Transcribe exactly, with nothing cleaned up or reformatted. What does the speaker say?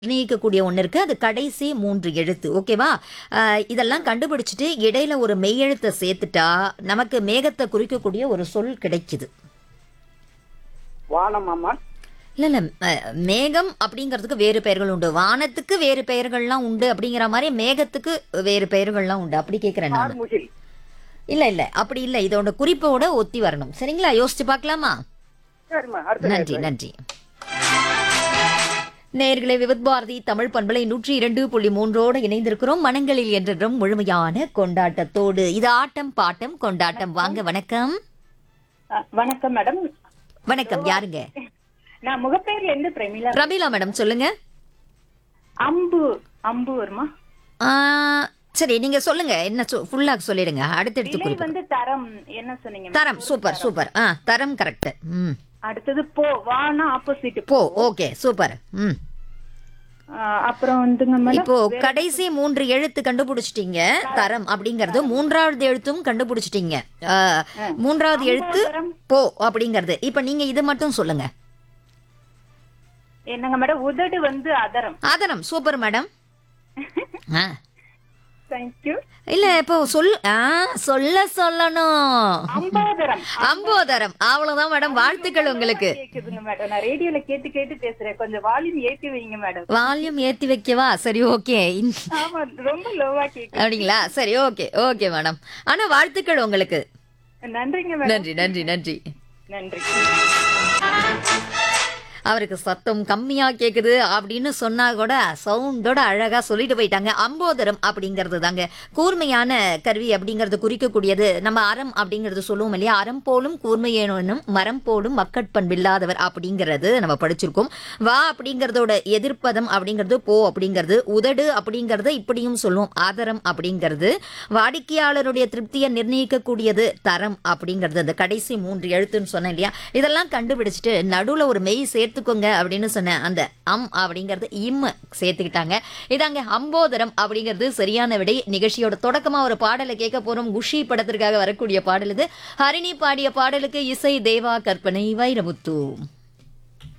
நீக்கக்கூடிய ஒன்று இருக்கு. அது கடைசி மூன்று எழுத்து. ஓகேவா? அஹ், இதெல்லாம் கண்டுபிடிச்சிட்டு இடையில ஒரு மெய்யெழுத்தை சேர்த்துட்டா நமக்கு மேகத்தை குறிக்கக்கூடிய ஒரு சொல் கிடைக்குது. வானம் அம்மா. இல்ல இல்ல அஹ், மேகம் அப்படிங்கிறதுக்கு வேறு பெயர்கள் உண்டு, வானத்துக்கு வேறு பெயர்கள்லாம் உண்டு அப்படிங்கிற மாதிரி மேகத்துக்கு வேறு பெயர்கள்லாம் உண்டு. அப்படி கேட்கிறேன் நான். கார்முகில். இல்ல இல்ல அப்படி இல்ல, இதோட குறிப்போட ஒத்தி வரணும். சரிங்களா? யோசிச்சு பார்க்கலாமா? சரிம்மா, அடுத்த நன்றி நேயர். நன்றி. நேயர்களே, விவித் பாரதி தமிழ் பண்பலை நூற்றி இரண்டு புள்ளி மூன்றோடு இணைந்திருக்கிறோம். மனங்களில் என்றும் முழுமையான கொண்டாட்டத்தோடு. இது ஆட்டம் பாட்டம் கொண்டாட்டம். வாங்க. வணக்கம். அஹ், வணக்கம் மேடம். வணக்கம். யாருங்க? நான் முகப்பேர்ல இருந்து பிரமிளா. பிரபீலா மேடம், சொல்லுங்க. அம்பு அம்பு வருமா? ஆ, சரி, நீங்க சொல்லுங்க. என்ன ஃபுல்லா சொல்லிடுங்க. அடுத்தடுத்து விலை குறிப்பு. வந்து தரம் என்ன சொன்னீங்க madam? தரம். Super super. ஆ, தரம் கரெக்ட். ம். அடுத்தது போ வானா ஆப்போசிட் போ. Okay, super. ம். அப்புறம் வந்துங்க மேடம் இப்போ கடைசி மூன்று எழுத்து கண்டுபிடிச்சிட்டீங்க. தரம் அப்படிங்கறது. மூன்றாவது எழுத்தும் கண்டுபிடிச்சிட்டீங்க. ஆ, மூன்றாவது எழுத்து போ அப்படிங்கறது. இப்ப நீங்க இது மட்டும் சொல்லுங்க. என்னங்க மேடம்? உதடு வந்து அதரம். ஆதரம். Super madam. ஆ, தேங்க்யூ. இல்ல இப்போ சொல் ஆ, சொல்ல சொல்லணும். அம்போதரம். அம்போதரம். அவ்வளவுதான் மேடம். வாழ்த்துக்கள் உங்களுக்கு. கேக்குதுங்க மேடம். நான் ரேடியோல கேட்டு கேட்டு பேசுறேன். கொஞ்சம் வால்யூம் ஏத்தி வைங்க மேடம். வால்யூம் ஏத்தி வைக்கவா? சரி, ஓகே. ஆமா, ரொம்ப லோவா கேக்கு. அப்படிங்களா? சரி, ஓகே ஓகே மேடம். ஆனா வாழ்த்துக்கள் உங்களுக்கு. நன்றிங்க மேடம். நன்றி நன்றி நன்றி. நன்றி. அவருக்கு சத்தம் கம்மியா கேக்குது அப்படின்னு சொன்னா கூட சவுண்டோட அழகா சொல்லிட்டு போயிட்டாங்க. அம்போதரம் அப்படிங்கிறது தாங்க கூர்மையான கருவி அப்படிங்கறது குறிக்கக்கூடியது. நம்ம அறம் அப்படிங்கறது சொல்லுவோம் இல்லையா? அறம் போலும் கூர்மையேனும் மரம் போலும் மக்கட்பண்பில்லாதவர் அப்படிங்கறது நம்ம படிச்சிருக்கோம். வா அப்படிங்கறதோட எதிர்ப்பதம் அப்படிங்கிறது போ அப்படிங்கிறது. உதடு அப்படிங்கறத இப்படியும் சொல்லுவோம். ஆதரம் அப்படிங்கிறது வாடிக்கையாளருடைய திருப்தியை நிர்ணயிக்கக்கூடியது. தரம் அப்படிங்கிறது அந்த கடைசி மூன்று எழுத்துன்னு சொன்னேன் இல்லையா? இதெல்லாம் கண்டுபிடிச்சிட்டு நடுவுல ஒரு மெய் சேர்த்துக்கோங்க அப்படின்னு சொன்னேன். அந்த அம் அப்படிங்கறது இம் சேர்த்துக்கிட்டாங்க. இதாங்க அம்போதரம் அப்படிங்கிறது சரியான விடை. நிகழ்ச்சியோட தொடக்கமா ஒரு பாடலை கேட்க போறோம். குஷி படத்திற்காக வரக்கூடிய பாடல் இது. ஹரிணி பாடிய பாடலுக்கு இசை தேவா, கற்பனை வைரமுத்து.